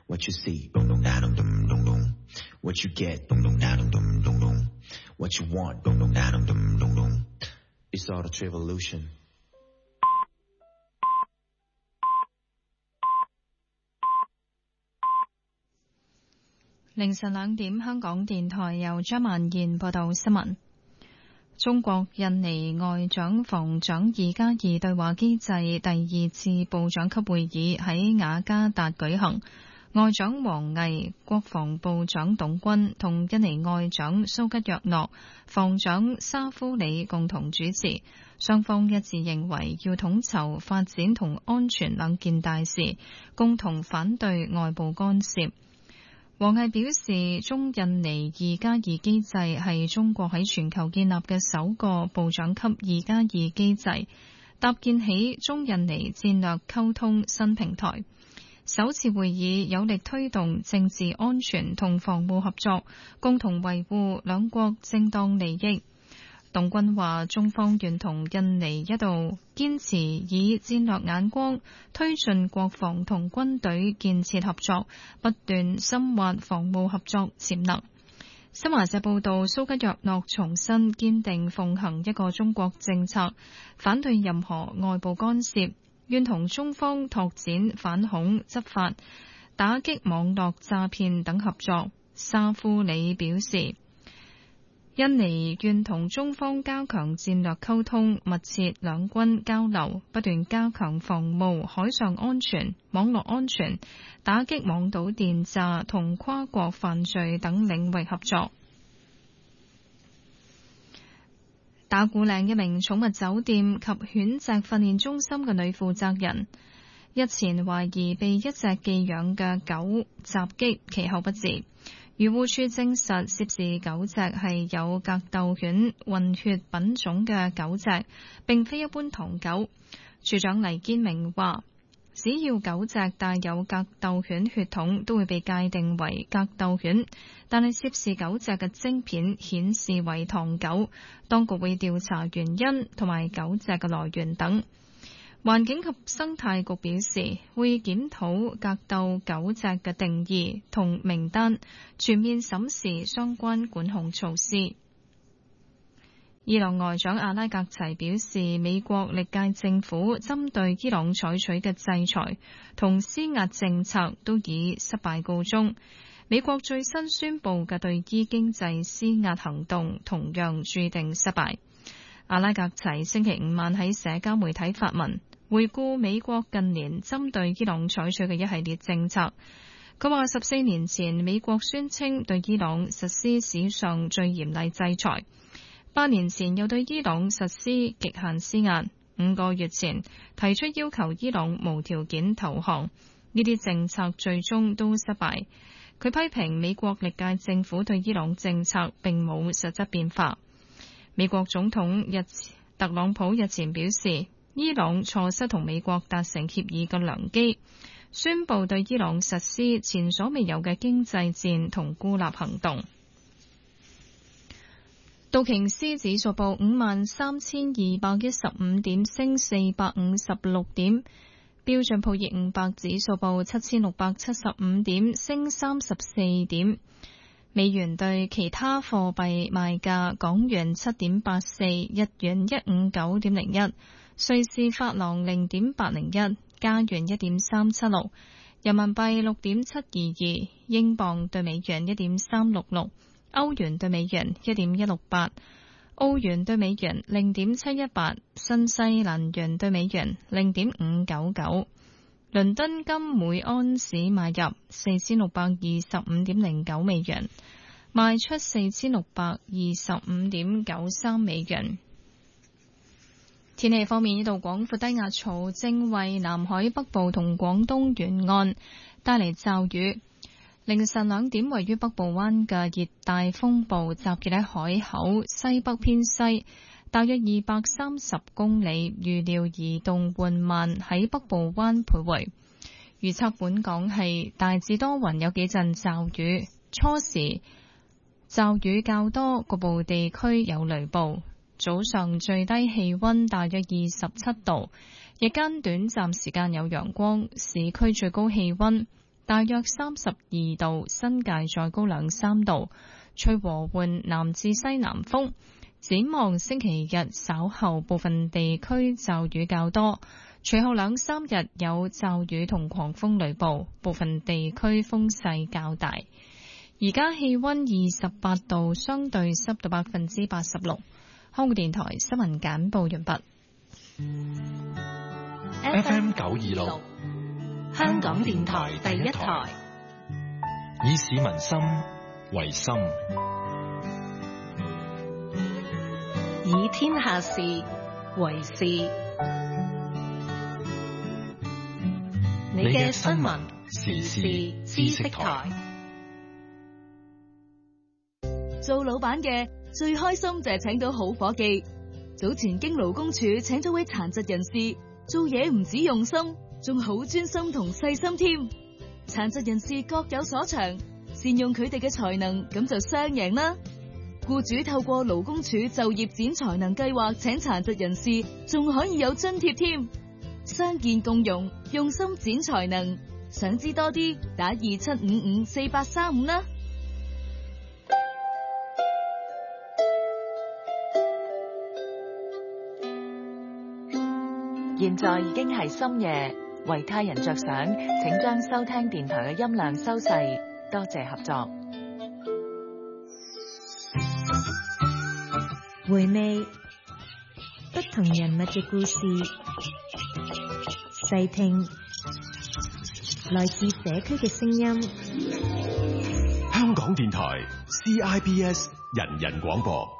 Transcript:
What you see, dum dum da dum dum dum dum. What you get, dum dum da dum dum dum dum. What you want, dum dum da dum dum dum dum. It's all the revolution. 凌晨2點，香港電台由張曼燕報道新聞。中國印尼外長防長2+2對話機制第2次部長級會議喺雅加達舉行，外長王毅、國防部長董軍同印尼外長蘇吉約諾、防長沙夫里共同主持。雙方一致認為要統籌發展同安全兩件大事，共同反對外部干涉。王毅表示，中印尼2+2機制係中國喺全球建立嘅首個部長級2+2機制，搭建起中印尼戰略溝通新平台。首次會議有力推動政治安全同防務合作，共同維護兩國正當利益。董軍話，中方願同印尼一道堅持以戰略眼光推進國防同軍隊建設合作，不斷深挖防務合作潛能。新華社報道，蘇吉約諾重申堅定奉行一個中國政策，反對任何外部干涉，願同中方拓展反恐執法、打擊網絡詐騙等合作。沙夫里表示，印尼願同中方加強戰略溝通，密切兩軍交流，不斷加強防務、海上安全、網絡安全、打擊網賭電詐同跨國犯罪等領域合作。打鼓嶺一名寵物酒店及犬隻訓練中心嘅女負責人，日前懷疑被一隻寄養嘅狗襲擊，其後不治。漁護署證實涉事狗隻係有格鬥犬混血品種嘅狗隻，並非一般唐狗。署長黎堅明話，只要狗隻帶有格鬥犬血統，都會被界定為格鬥犬，但係涉事狗隻嘅晶片顯示為唐狗，當局會調查原因同埋狗隻嘅來源等。環境及生態局表示，會檢討格鬥狗隻嘅定義同名單，全面審視相關管控措施。伊朗外長阿拉格齊表示，美國歷屆政府針對伊朗採取嘅制裁同施壓政策都以失敗告終。美國最新宣布嘅對伊經濟施壓行動同樣注定失敗。阿拉格齊星期五晚喺社交媒體發文，回顧美國近年針對伊朗採取嘅一系列政策。佢話14年前美國宣稱對伊朗實施史上最嚴厲制裁，8年前又對伊朗實施極限施壓，5個月前提出要求伊朗無條件投降，呢啲政策最終都失敗。佢批評美國歷屆政府對伊朗政策並冇實質變化。美國總統特朗普日前表示，伊朗錯失同美國達成協議嘅良機，宣布對伊朗實施前所未有嘅經濟戰同孤立行動。道瓊斯指數報53,215點，升456點；標準普爾500指數報7,675點，升34點。美元對其他貨幣賣價：港元7.84，日元159.01，瑞士法郎0.801，加元1.376，人民幣6.722，英鎊對美元1.366，歐元對美元1.168，澳元對美元0.718，新西蘭元對美元0.599。倫敦金每安士買入4625.09美元，賣出4625.93美元。天氣方面，呢度廣闊低壓槽正為南海北部同廣東沿岸帶嚟驟雨。凌晨2點，位於北部灣嘅熱帶風暴集結喺海口西北偏西，大約230公里，預料移動緩慢喺北部灣徘徊。預測本港係大致多雲，有幾陣驟雨，初時驟雨較多，局部地區有雷暴。早上最低氣溫大約27度，日間短暫時間有陽光，市區最高氣溫大約32度，新界再高2-3度，吹和緩南至西南風。展望星期日稍後部分地區驟雨較多，隨後2-3日有驟雨同狂風雷暴，部分地區風勢較大。而家氣溫28度，相對濕度86%。香港電台新聞簡報完畢。 FM 926，香港電台第一台，以市民心為心， 以天下事為事。你嘅新聞時事知識台。 做老闆嘅最開心就係請到好夥計。早前經勞工處請咗位殘疾人士，做嘢唔止用心，仲好專心同細心添。殘疾人士各有所長，善用佢哋嘅才能，咁就雙贏啦。僱主透過勞工處就業展才能計劃請殘疾人士，仲可以有津貼添。傷健共融，用心展才能。想知多啲，打27554835啦。 現在已經係深夜，為他人着想，請將收聽電台嘅音量收細，多謝合作。 回味不同人物嘅故事，細聽來自社區嘅聲音。 香港電台 CIBS 人人廣播。